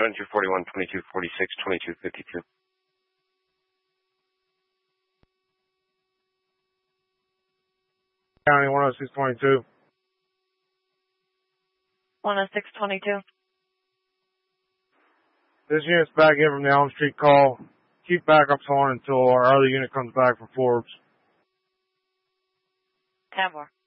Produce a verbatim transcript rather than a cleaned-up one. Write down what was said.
seven two four one, two two four six, two two five two. County one oh six twenty-two. one oh six twenty-two. This unit's back in from the Elm Street call. Keep backups on until our other unit comes back from Forbes. ten more.